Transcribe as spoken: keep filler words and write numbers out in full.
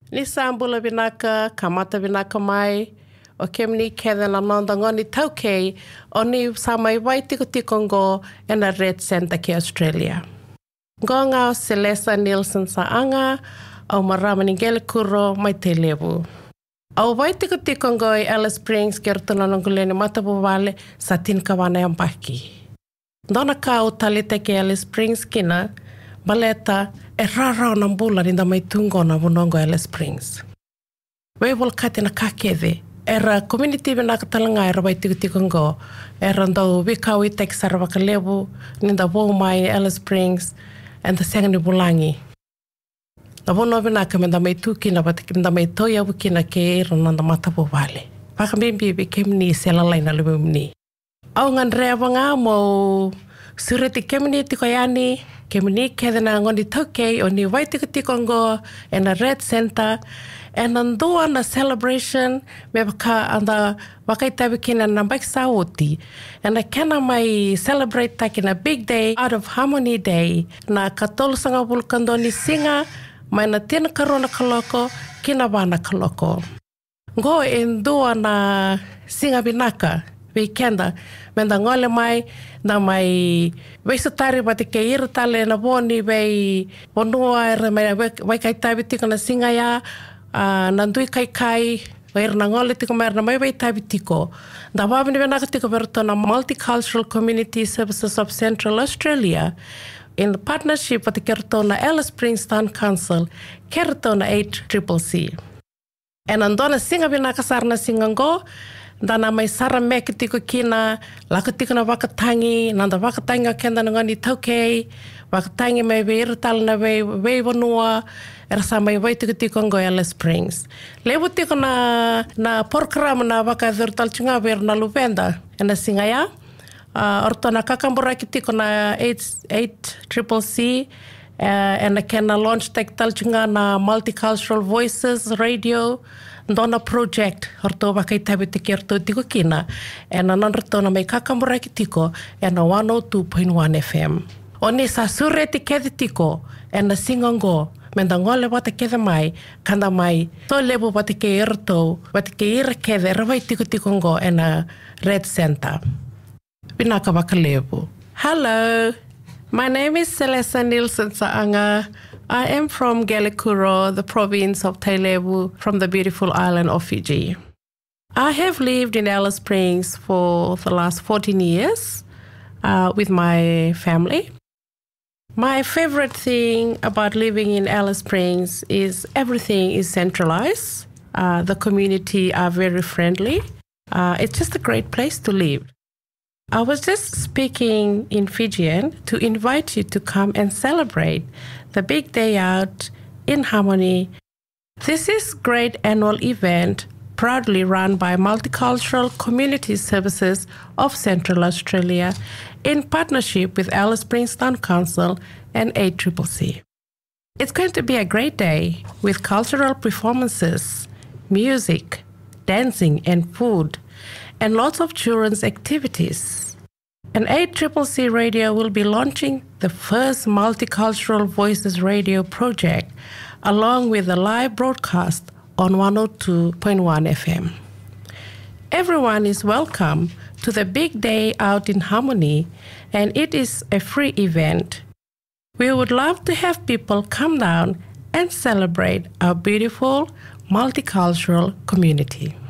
Ni sambula binaka, kamata binaka mai, o kemni keda na nonda ngoni taukei, o ni samai wai tiko tikongo e na Red Center ki Australia. Ngonga o Celesta Nielsen Saanga, au maramani Gelikuro mai te levu. Au wai tiko tikongo i Alice Springs ki rotona nonguleni matapu wale sa tinkawana yampaki. Dona ka o talita ki Alice Springs kina, baleta e rarau na mbula ni da mai tungona vunongo Alice Springs. Wei volkati na kakede, era community bina katalanga era wai tiko tikongo, era ndau wikau i teki sarawaka levu, ni da womai Alice Springs, and the sengani bulangi. Na vono bina ka menda mai tukina, but menda mai toia wikina ke era nanda matapu wale. Paka mimbi bikem ni selalai na lewe mni. Au ngan rea wanga mo sureti kemini tiko yani, kemini kedena ngoni tokei o ni wai tiko tikongo e na Red Center, e nandua na celebration me baka anda wakai tabi kina na baik saoti, e na kena mai celebrate taki na big day out of Harmony Day, na katolu sanga vulkandoni singa, mai na tina karona kaloko, kina wana kaloko. Ngo e ndua na singa binaka, weekenda, menda ngole mai, na mai weisatari bati ke iritale na boni wei onua ere mai wai kai tabi tiko na singa ya, uh, nandui kai kai, wei na ngole tiko mai na mai wei tabi tiko. Da wabini wenaka tiko beroto na Multicultural Community Services of Central Australia, in partnership with the na Alice Springs Town Council, na eight C C C. And andona singa binaka sarna singango, dana mai sara meke tiko kina, laka tiko na wakatangi, nanda wakatangi a kenda na ngani taukei, wakatangi mai weirutal na wei, wei wanua, era sa mai wai tiko tiko ngo Alice Springs. Lewo tiko na, na porkrama na waka weirutal chunga weir na luvenda, ena singa ya, uh, orto na kakambura ki tiko na eight C C C, uh, ena kena launch tek tal chunga na Multicultural Voices Radio, Dona project orto wakai tabi tiki orto tiko kina e na nanrato na mai kakambura ki tiko e na one oh two point one F M. O ni sa sureti kedi tiko e na singongo menda ngole wata kede mai kanda mai to lebu wata ke irto wata ke ira kede rawai tiko tiko ngo e na Red Center. Binaka waka lebu. Hello, my name is Celesta Nielsen Saanga. I am from Gelikuro, the province of Tailevu, from the beautiful island of Fiji. I have lived in Alice Springs for the last fourteen years uh, with my family. My favorite thing about living in Alice Springs is everything is centralized. Uh, the community are very friendly. Uh, it's just a great place to live. I was just speaking in Fijian to invite you to come and celebrate the big day out in Harmony. This is a great annual event proudly run by Multicultural Community Services of Central Australia in partnership with Alice Springs Town Council and eight C C C. It's going to be a great day with cultural performances, music, dancing and food, and lots of children's activities. And eight C C C Radio will be launching the first Multicultural Voices radio project along with a live broadcast on one oh two point one F M. Everyone is welcome to the big day out in Harmony, and it is a free event. We would love to have people come down and celebrate our beautiful multicultural community.